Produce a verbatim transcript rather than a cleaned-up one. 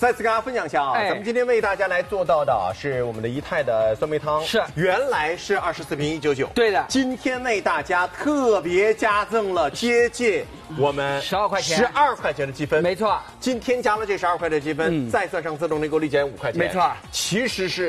再次跟大家分享一下啊， 哎、 咱们今天为大家来做到的啊是我们的怡泰的酸梅汤， 是原来是二十四瓶一九九， 对的， 今天为大家特别加赠了接近我们十二块钱， 十二块钱的积分， 没错。 今天加了这十二块的积分，嗯、再算上自动内购立减五块钱， 没错， 其实是。